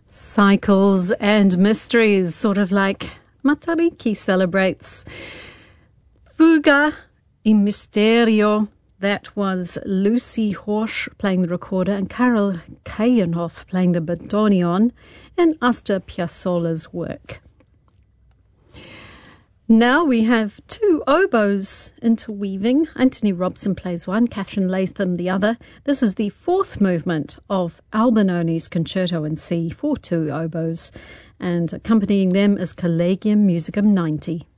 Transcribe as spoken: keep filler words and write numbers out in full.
Cycles and mysteries, sort of like Matariki celebrates. Fuga e Misterio, that was Lucy Horsch playing the recorder and Karel Kayenhoff playing the bandoneon, and Astor Piazzolla's work. Now we have two oboes interweaving. Anthony Robson plays one, Catherine Latham the other. This is the fourth movement of Albinoni's Concerto in C for two oboes, and accompanying them is Collegium Musicum ninety.